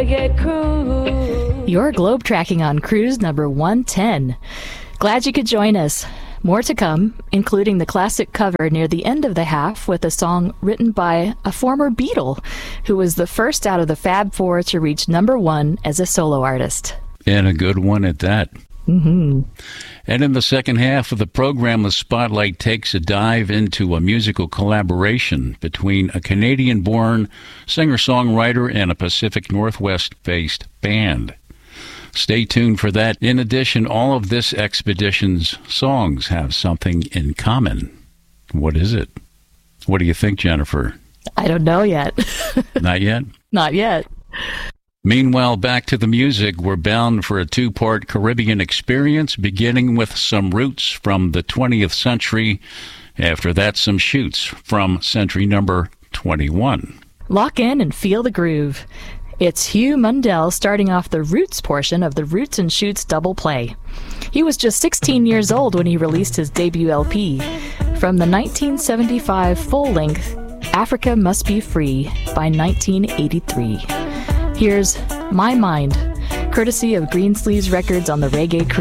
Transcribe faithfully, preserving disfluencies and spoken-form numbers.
reggae cruise. You're globe tracking on cruise number one ten. Glad you could join us. More to come, including the classic cover near the end of the half with a song written by a former Beatle, who was the first out of the Fab Four to reach number one as a solo artist. And a good one at that. Mm-hmm. And in the second half of the program, the Spotlight takes a dive into a musical collaboration between a Canadian-born singer-songwriter and a Pacific Northwest-based band. Stay tuned for that. In addition, all of this expedition's songs have something in common. What is it? What do you think, Jennifer? I don't know yet. Not yet? Not yet. Meanwhile, back to the music. We're bound for a two-part Caribbean experience, beginning with some roots from the twentieth century. After that, some shoots from century number twenty-one. Lock in and feel the groove. It's Hugh Mundell starting off the Roots portion of the Roots and Shoots double play. He was just sixteen years old when he released his debut L P. From the nineteen seventy-five full-length Africa Must Be Free by nineteen eighty-three. Here's My Mind, courtesy of Greensleeves Records on the Reggae Cruise.